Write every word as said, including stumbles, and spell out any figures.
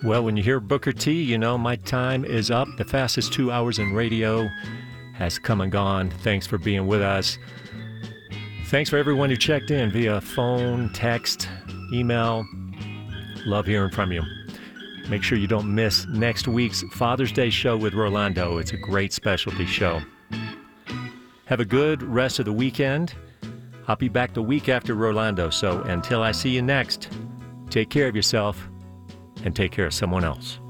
Well, when you hear Booker T, you know my time is up. The fastest two hours in radio has come and gone. Thanks for being with us. Thanks for everyone who checked in via phone, text, email. Love hearing from you. Make sure you don't miss next week's Father's Day show with Rolando. It's a great specialty show. Have a good rest of the weekend. I'll be back the week after Rolando, so until I see you next, take care of yourself and take care of someone else.